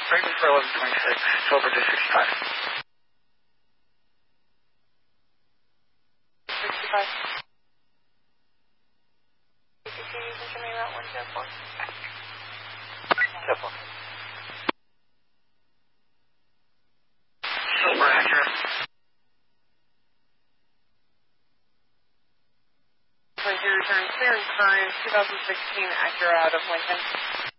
Break me for 1126, 12 or 65. 65. CCC using Jimmy Route 104. Step 1. Silver accurate. Return clear and current 2016 Acura out of Lincoln.